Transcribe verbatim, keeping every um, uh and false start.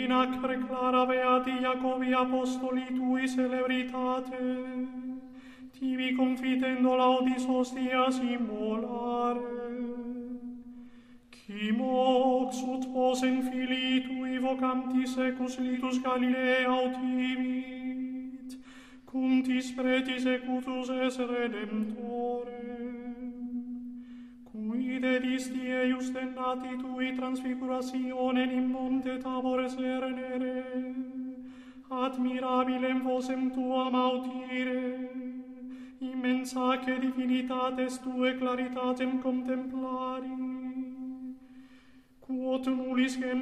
in acre clara beati Iacobi apostoli tui celebritate, tibi confitendo laudis hostias immolare. Qui mox ut posen filii tui vocanti secus litus Galilea autivit, cuntis pretis ecutus es redemptore. Cui dedisti eius dennati tui transfigurationem in monte Tabor cernere, admirabilem vosem tuam audire, immensaque divinitates tue claritatem contemplari, quod nullis gem